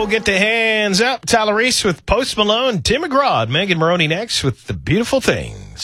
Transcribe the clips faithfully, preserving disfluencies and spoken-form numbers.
get to Hands Up. Tyler Reese with Post Malone, Tim McGraw, Megan Maroney next with The Beautiful Things.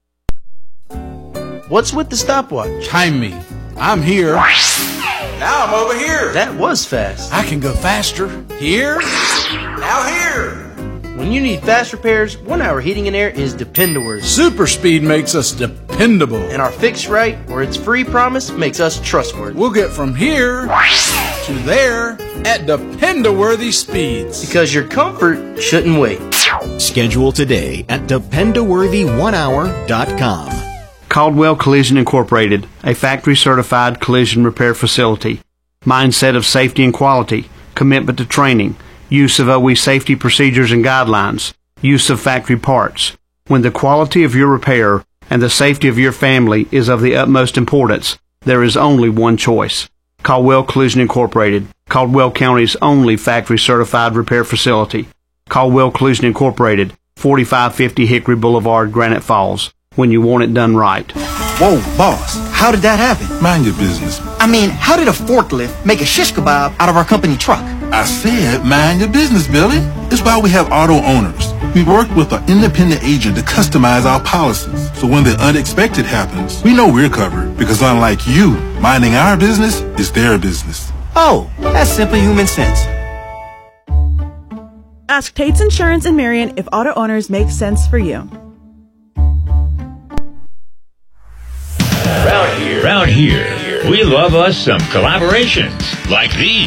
What's with the stopwatch? Time me. I'm here. Now I'm over here. That was fast. I can go faster. Here. Now here. When you need fast repairs, One Hour Heating and Air is dependable. Super speed makes us dependable. And our fix right or it's free promise makes us trustworthy. We'll get from here to there at depend-a-worthy speeds. Because your comfort shouldn't wait. Schedule today at depend a worthy one hour dot com. Caldwell Collision Incorporated, a factory-certified collision repair facility. Mindset of safety and quality, commitment to training, use of O E safety procedures and guidelines, use of factory parts. When the quality of your repair and the safety of your family is of the utmost importance, there is only one choice. Caldwell Collision Incorporated, Caldwell County's only factory-certified repair facility. Caldwell Collision Incorporated, forty-five fifty Hickory Boulevard, Granite Falls. When you want it done right. Whoa, boss, how did that happen? Mind your business. I mean, how did a forklift make a shish kebab out of our company truck? I said mind your business, Billy. It's why we have auto owners. We work with an independent agent to customize our policies. So when the unexpected happens, we know we're covered. Because unlike you, minding our business is their business. Oh, that's simple human sense. Ask Tate's Insurance in Marion if auto owners make sense for you. Round here, round here, we love us some collaborations like these.